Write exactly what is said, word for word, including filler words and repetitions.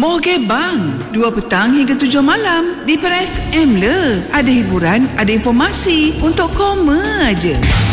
Moge bang, dua petang hingga tujuh malam di P R F M le. Ada hiburan, ada informasi untuk koma aja.